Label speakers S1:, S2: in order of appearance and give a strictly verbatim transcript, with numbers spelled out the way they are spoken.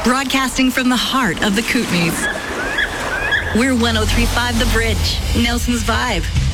S1: Broadcasting from the heart of the Kootenays. We're one oh three point five The Bridge, Nelson's Vibe.